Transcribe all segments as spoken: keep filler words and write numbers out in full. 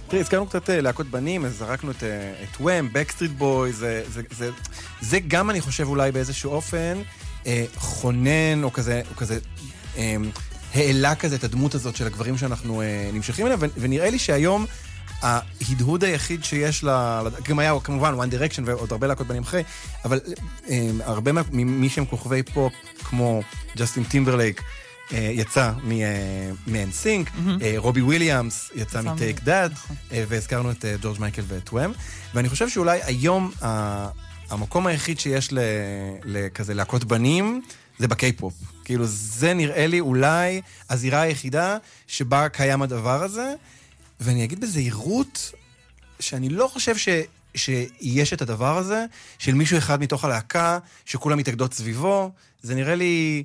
תראי, הזכרנו קצת להקות בנים, אז זרקנו את, את וואם, בקסטריט בוי, זה, זה, זה, זה גם אני חושב אולי באיזשהו אופן אה, חונן או כזה, או כזה אה, העלה כזה את הדמות הזאת של הגברים שאנחנו אה, נמשכים אליה, ו, ונראה לי שהיום ההדהוד היחיד שיש לה, גם היה כמובן One Direction ועוד הרבה להקות בנים אחרי, אבל אה, הרבה ממי שהם כוכבי פופ כמו ג'סטין טימברלייק, יצא מ-אן סינק, רובי וויליאמס יצא מ-Take That, והזכרנו את ג'ורג' מייקל ואת וואם, ואני חושב שאולי היום המקום היחיד שיש לכזה להקות בנים, זה בקיי-פופ. כאילו זה נראה לי אולי הזירה היחידה שבה קיים הדבר הזה, ואני אגיד בזהירות שאני לא חושב ש... שיש את הדבר הזה, של מישהו אחד מתוך הלהקה, שכולם מתאגדות סביבו, זה נראה לי...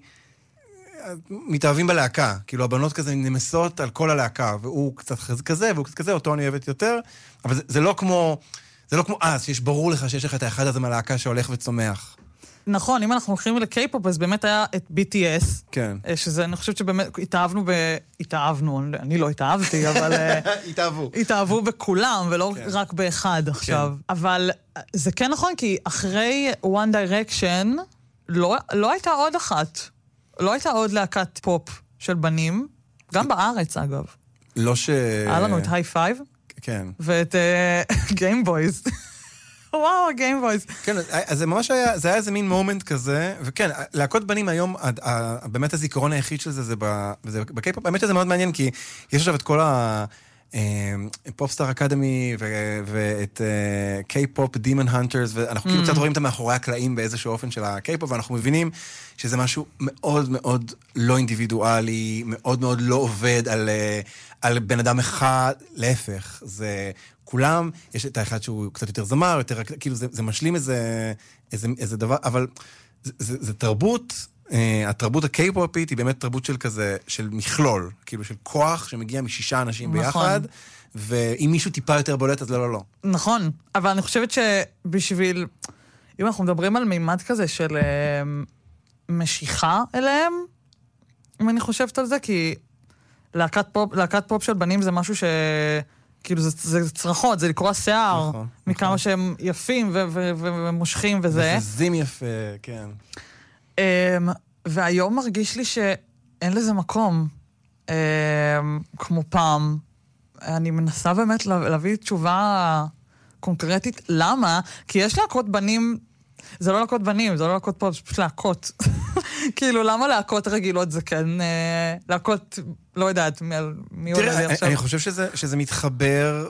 מתאהבים בלהקה, כאילו הבנות כזה נמסות על כל הלהקה, והוא קצת כזה, והוא קצת כזה, אותו אני אוהבת יותר, אבל זה, זה לא כמו, זה לא כמו אז, שיש ברור לך שיש לך את האחד הזה מהלהקה שהולך וצומח. נכון, אם אנחנו הולכים לקיי-פופ, אז באמת היה את בי טי אס, כן. שזה, אני חושבת שבאמת, התאהבנו ב... התאהבנו, אני לא התאהבתי, אבל... התאהבו. התאהבו בכולם, ולא כן. רק באחד עכשיו. כן. אבל זה כן נכון, כי אחרי One Direction, לא, לא הייתה עוד אחת. לא הייתה עוד להקת פופ של בנים, גם בארץ אגב. לא ש... היה לנו את היי פייב. כן. ואת גיימבויז. וואו, גיימבויז. כן, אז זה ממש היה, זה היה איזה מין מומנט כזה, וכן, להקות בנים היום, באמת הזיכרון היחיד של זה, זה בקיי-פופ, באמת שזה מאוד מעניין, כי יש עכשיו את כל ה... פופסטאר אקדמי ואת קיי-פופ דימון הנטרס, ואנחנו כאילו קצת רואים את מאחורי הקלעים באיזשהו אופן של הקיי-פופ, ואנחנו מבינים שזה משהו מאוד מאוד לא אינדיבידואלי, מאוד מאוד לא עובד על, על בן אדם אחד, להפך, זה כולם, יש את האחד שהוא קצת יותר זמר, יותר, כאילו זה, זה משלים איזה, איזה, איזה דבר, אבל זה, זה, זה תרבות, התרבות הקיי-פופית היא באמת תרבות של כזה, של מכלול, כאילו של כוח שמגיע משישה אנשים ביחד, ואם מישהו טיפה יותר בולט, אז לא, לא, לא. נכון, אבל אני חושבת שבשביל, אם אנחנו מדברים על מימד כזה של משיכה אליהם, אם אני חושבת על זה, כי להקת פופ, להקת פופ של בנים זה משהו ש... כאילו זה, זה צרחות, זה לקרוא שיער, נכון, מכמה נכון. שהם יפים ו- ו- ו- ומושכים וזה. וזזים יפה, כן. Um, והיום מרגיש לי שאין לזה מקום, um, כמו פעם. אני מנסה באמת להביא תשובה קונקרטית. למה? כי יש להקות בנים, זה לא להקות בנים, זה לא להקות פה, זה פשוט להקות. כאילו, למה להקות רגילות זה כן, uh, להקות, לא יודעת, מי, מי עולה לי עכשיו? אני חושב שזה, שזה מתחבר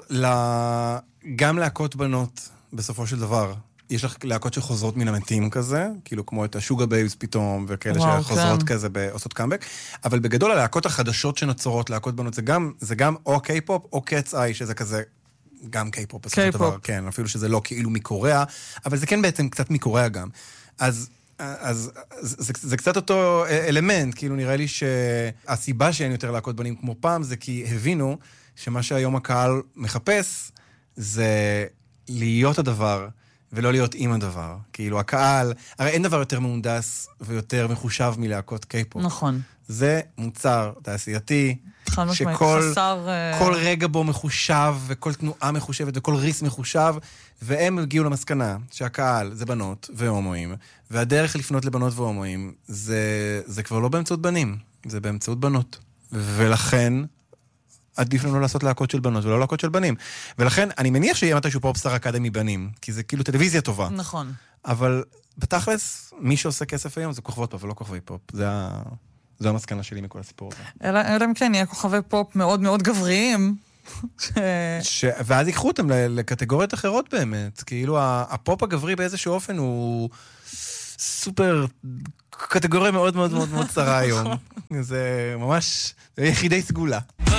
גם להקות בנות בסופו של דבר. יש לך להקות שחוזרות מן המתים כזה, כאילו כמו את השוגה בייבס פתאום, וכאלה וואו, שחוזרות כן. כזה בעושות קאמבק, אבל בגדול הלהקות החדשות שנוצרות, להקות בנות, זה גם, זה גם או קיי-פופ או קאץ איי, שזה כזה גם קיי-פופ בסופו של דבר, כן, אפילו שזה לא כאילו מקוריאה, אבל זה כן בעצם קצת מקוריאה גם. אז, אז זה, זה קצת אותו אלמנט, כאילו נראה לי שהסיבה שאין יותר להקות בנים כמו פעם, זה כי הבינו שמה שהיום הקהל מחפש, זה להיות הדבר, ולא להיות עם הדבר. כאילו, הקהל, הרי אין דבר יותר מהונדס ויותר מחושב מלהקות קיי-פופ. נכון. זה מוצר תעשייתי, שכל חסר... כל רגע בו מחושב, וכל תנועה מחושבת, וכל ריס מחושב, והם הגיעו למסקנה שהקהל זה בנות והומואים, והדרך לפנות לבנות והומואים, זה, זה כבר לא באמצעות בנים, זה באמצעות בנות. ולכן... עדיף לנו לעשות להקות של בנות ולא להקות של בנים. ולכן, אני מניח שיהיה מתישהו פופסטאר אקדמי בנים, כי זה כאילו טלוויזיה טובה. נכון. אבל בתכלס, מי שעושה כסף היום זה כוכבות פופ ולא כוכבי פופ. זה, ה... זה המסקנה שלי מכל הסיפור הזה. אלא, אלא כן, יהיה כוכבי פופ מאוד מאוד גבריים. ש... ש... ואז ייקחו אותם לקטגוריות אחרות באמת. כאילו, הפופ הגברי באיזשהו אופן הוא סופר... קטגוריה מאוד מאוד מאוד מאוד צרה היום. זה ממש... זה יחידי סגולה.